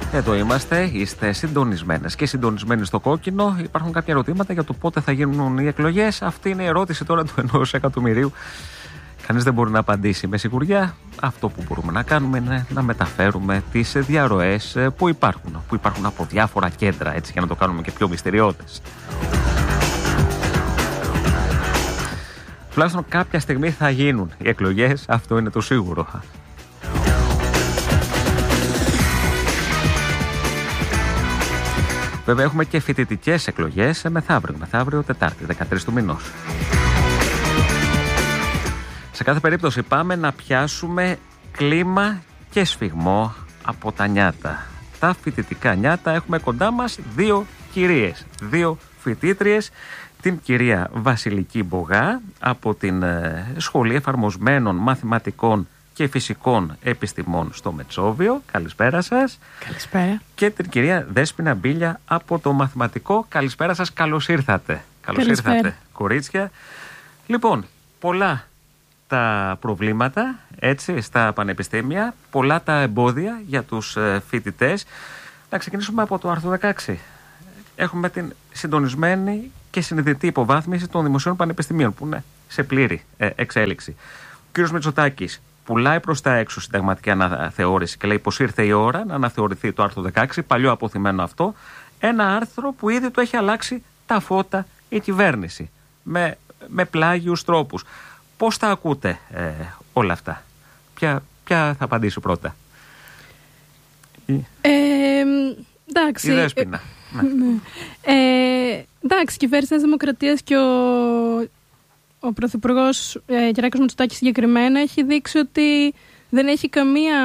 Εδώ είμαστε, είστε συντονισμένες και συντονισμένοι στο κόκκινο. Υπάρχουν κάποια ερωτήματα για το πότε θα γίνουν οι εκλογές. Αυτή είναι η ερώτηση τώρα του 1 εκατομμυρίου. Κανείς δεν μπορεί να απαντήσει με σιγουριά. Αυτό που μπορούμε να κάνουμε είναι να μεταφέρουμε τις διαρροές που υπάρχουν από διάφορα κέντρα, έτσι, για να το κάνουμε και πιο μυστηριώδες. Τουλάχιστον κάποια στιγμή θα γίνουν οι εκλογές, αυτό είναι το σίγουρο. Βέβαια έχουμε και φοιτητικές εκλογές μεθαύριο Τετάρτη, 13 του μηνός. Σε κάθε περίπτωση πάμε να πιάσουμε κλίμα και σφιγμό από τα νιάτα. Τα φοιτητικά νιάτα, έχουμε κοντά μας δύο κυρίες, δύο φοιτήτριες. Την κυρία Βασιλική Μπογά από την Σχολή Εφαρμοσμένων Μαθηματικών και Φυσικών Επιστημών στο Μετσόβιο. Καλησπέρα σας. Καλησπέρα. Και την κυρία Δέσποινα Μπίλια από το Μαθηματικό. Καλησπέρα σας, καλώς ήρθατε. Καλώς ήρθατε, κορίτσια. Λοιπόν, πολλά τα προβλήματα, έτσι, στα πανεπιστήμια, πολλά τα εμπόδια για τους φοιτητές. Να ξεκινήσουμε από το άρθρο 16. Έχουμε την συντονισμένη και συνειδητή υποβάθμιση των δημοσίων πανεπιστημίων, που είναι σε πλήρη εξέλιξη. Ο κ. Μητσοτάκης πουλάει προς τα έξω συνταγματική αναθεώρηση και λέει πως ήρθε η ώρα να αναθεωρηθεί το άρθρο 16, παλιό αποθυμένο αυτό. Ένα άρθρο που ήδη του έχει αλλάξει τα φώτα η κυβέρνηση με πλάγιους τρόπους. Πώς τα ακούτε όλα αυτά? Ποια θα απαντήσω πρώτα? Εντάξει. Η Δέσποινα. Εντάξει, η κυβέρνηση της Δημοκρατίας και ο Πρωθυπουργός Κυριάκος Μητσοτάκης συγκεκριμένα έχει δείξει ότι δεν έχει καμία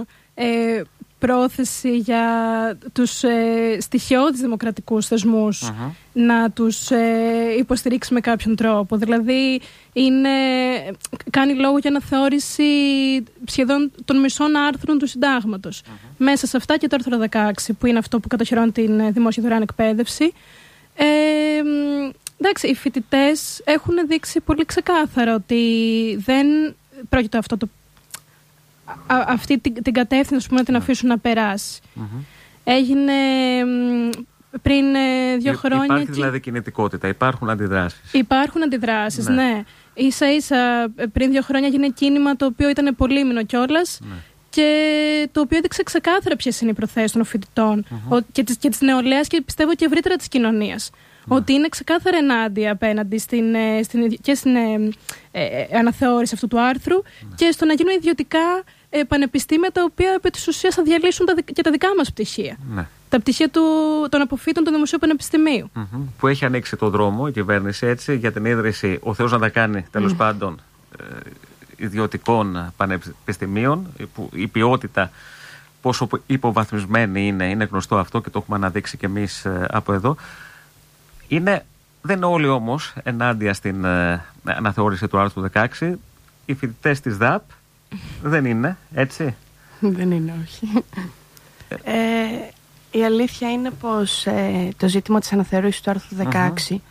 πρόθεση για τους στοιχειώδεις δημοκρατικούς θεσμούς να τους υποστηρίξει με κάποιον τρόπο. Δηλαδή κάνει λόγο για αναθεώρηση σχεδόν των μισών άρθρων του συντάγματος. Μέσα σε αυτά και το άρθρο 16, που είναι αυτό που κατοχυρώνει την δημόσια δωρεάν εκπαίδευση. Εντάξει, οι φοιτητές έχουν δείξει πολύ ξεκάθαρα ότι δεν πρόκειται αυτή την κατεύθυνση να την αφήσουν να περάσει. Έγινε πριν 2 χρόνια. Υπάρχει δηλαδή κινητικότητα, υπάρχουν αντιδράσεις. Υπάρχουν αντιδράσεις, ναι. Ίσα-ίσα πριν 2 χρόνια έγινε κίνημα το οποίο ήταν πολύμηνο κιόλας. Και το οποίο έδειξε ξεκάθαρα ποιες είναι οι προθέσεις των φοιτητών και της νεολαίας και πιστεύω και ευρύτερα της κοινωνίας. Ότι είναι ξεκάθαρα ενάντια απέναντι στην αναθεώρηση αυτού του άρθρου και στο να γίνουν ιδιωτικά πανεπιστήμια τα οποία επί της ουσίας θα διαλύσουν και τα δικά μας πτυχία. Τα πτυχία των αποφύτων του Δημοσίου Πανεπιστημίου. Που έχει ανοίξει το δρόμο η κυβέρνηση, έτσι, για την ίδρυση, ο Θεός να τα κάνει, τέλος πάντων, ιδιωτικών πανεπιστημίων, που η ποιότητα πόσο υποβαθμισμένη είναι γνωστό αυτό και το έχουμε αναδείξει κι εμείς από εδώ. Δεν είναι όλοι όμως ενάντια στην αναθεώρηση του άρθρου 16. Οι φοιτητές της ΔΑΠ δεν είναι, έτσι? Δεν είναι, όχι. Η αλήθεια είναι πως το ζήτημα της αναθεώρησης του άρθρου 16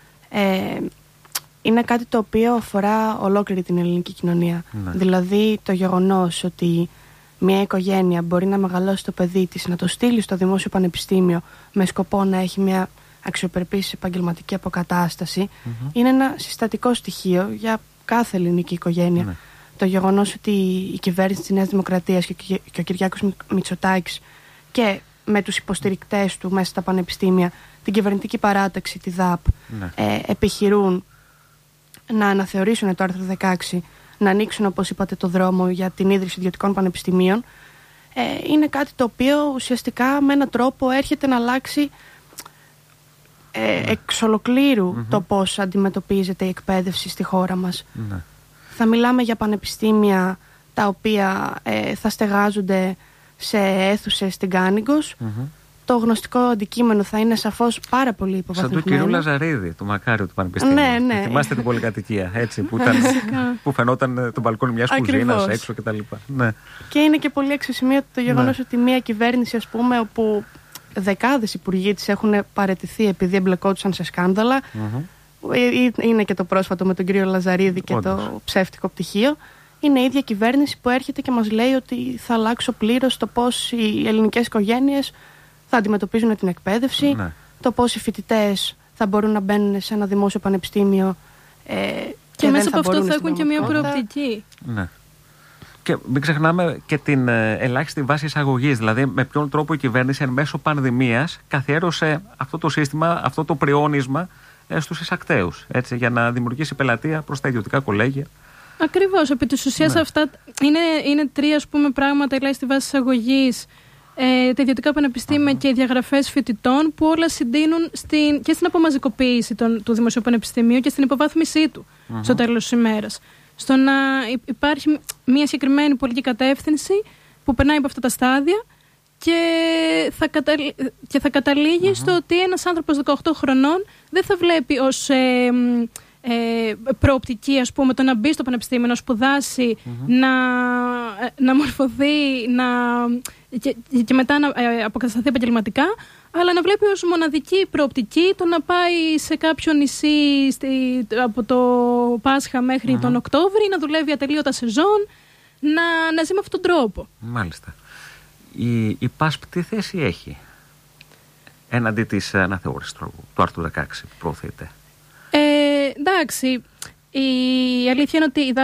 είναι κάτι το οποίο αφορά ολόκληρη την ελληνική κοινωνία. Δηλαδή το γεγονός ότι μια οικογένεια μπορεί να μεγαλώσει το παιδί της, να το στείλει στο δημόσιο πανεπιστήμιο με σκοπό να έχει μια αξιοπρεπής επαγγελματική αποκατάσταση, είναι ένα συστατικό στοιχείο για κάθε ελληνική οικογένεια. Το γεγονός ότι η κυβέρνηση της Νέας Δημοκρατίας και ο Κυριάκος Μητσοτάκης και με τους υποστηρικτές του μέσα στα πανεπιστήμια, την κυβερνητική παράταξη, τη ΔΑΠ, επιχειρούν να αναθεωρήσουν το άρθρο 16, να ανοίξουν, όπως είπατε, το δρόμο για την ίδρυση ιδιωτικών πανεπιστημίων, είναι κάτι το οποίο ουσιαστικά με έναν τρόπο έρχεται να αλλάξει εξ ολοκλήρου το πώς αντιμετωπίζεται η εκπαίδευση στη χώρα μας. Θα μιλάμε για πανεπιστήμια τα οποία θα στεγάζονται σε αίθουσες στην Κάνιγκος. Το γνωστικό αντικείμενο θα είναι σαφώς πάρα πολύ υποβαθμισμένο. Σαν του κυρίου Λαζαρίδη, του Μακάριου του Πανεπιστήμιου. Ναι. Θυμάστε την πολυκατοικία, έτσι, που φαινόταν το μπαλκόνι μιας κουζίνας έξω κτλ. Ναι. Και είναι και πολύ αξιοσημείωτο το γεγονός ότι μια κυβέρνηση, ας πούμε, όπου δεκάδες υπουργοί της έχουν παραιτηθεί επειδή εμπλεκόντουσαν σε σκάνδαλα. Είναι και το πρόσφατο με τον κύριο Λαζαρίδη και το ψεύτικο πτυχίο. είναι η ίδια κυβέρνηση που έρχεται και μας λέει ότι θα αλλάξω πλήρως το πώς οι ελληνικές οικογένειες θα αντιμετωπίζουν την εκπαίδευση, το πώς οι φοιτητές θα μπορούν να μπαίνουν σε ένα δημόσιο πανεπιστήμιο και μέσα από αυτό θα έχουν και μια προοπτική. Ναι. Και μην ξεχνάμε και την ελάχιστη βάση εισαγωγής. Δηλαδή, με ποιον τρόπο η κυβέρνηση εν μέσω πανδημίας καθιέρωσε αυτό το σύστημα, αυτό το πριόνισμα στους εισακταίους. Έτσι, για να δημιουργήσει πελατεία προς τα ιδιωτικά κολέγια. Ακριβώς. Επί της ουσίας, αυτά είναι τρία, ας πούμε, πράγματα, ελάχιστη βάση εισαγωγής, τα ιδιωτικά πανεπιστήμια και οι διαγραφές φοιτητών, που όλα συντείνουν και στην απομαζικοποίηση του Δημοσίου Πανεπιστημίου και στην υποβάθμισή του στο τέλος της ημέρας. Στο να υπάρχει μια συγκεκριμένη πολιτική κατεύθυνση που περνάει από αυτά τα στάδια και θα καταλήγει στο ότι ένας άνθρωπος 18 χρονών δεν θα βλέπει ως προοπτική, ας πούμε, το να μπει στο πανεπιστήμιο, να σπουδάσει, να μορφωθεί και μετά να αποκατασταθεί επαγγελματικά, αλλά να βλέπει ως μοναδική προοπτική το να πάει σε κάποιο νησί από το Πάσχα μέχρι τον Οκτώβρη, να δουλεύει ατελείωτα σεζόν, να ζει με αυτόν τον τρόπο. Μάλιστα. Η ΠΑΣΠ τι θέση έχει έναντι της αναθεώρησης του άρθρου 16 που προωθείται? Εντάξει, η αλήθεια είναι ότι